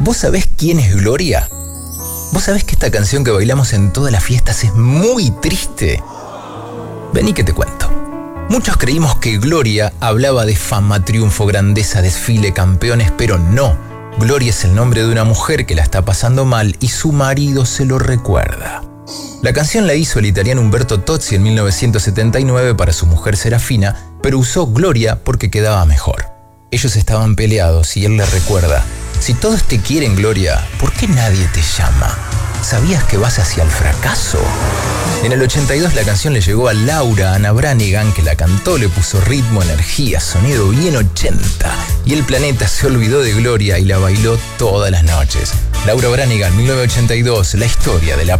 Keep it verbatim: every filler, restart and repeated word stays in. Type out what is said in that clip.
¿Vos sabés quién es Gloria? ¿Vos sabés que esta canción que bailamos en todas las fiestas es muy triste? Vení que te cuento. Muchos creímos que Gloria hablaba de fama, triunfo, grandeza, desfile, campeones, pero no. Gloria es el nombre de una mujer que la está pasando mal y su marido se lo recuerda. La canción la hizo el italiano Umberto Tozzi en mil novecientos setenta y nueve para su mujer Serafina, pero usó Gloria porque quedaba mejor. Ellos estaban peleados y él le recuerda: si todos te quieren, Gloria, ¿por qué nadie te llama? ¿Sabías que vas hacia el fracaso? En el ochenta y dos la canción le llegó a Laura Anna Branigan, que la cantó, le puso ritmo, energía, sonido bien ochenta. Y el planeta se olvidó de Gloria y la bailó todas las noches. Laura Branigan, mil novecientos ochenta y dos, la historia de la